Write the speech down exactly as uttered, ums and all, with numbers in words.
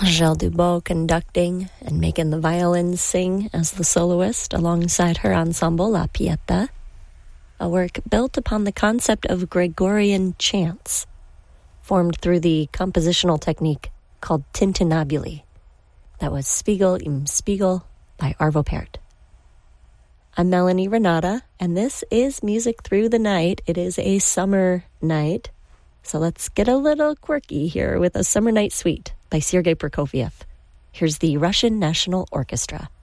Angèle Dubot conducting and making the violins sing as the soloist alongside her ensemble La Pieta, a work built upon the concept of Gregorian chants, formed through the compositional technique called tintinnabuli. That was Spiegel im Spiegel by Arvo Pärt. I'm Melanie Renata, and this is Music Through the Night. It is a summer night, so let's get a little quirky here with a Summer Night Suite by Sergei Prokofiev. Here's the Russian National Orchestra.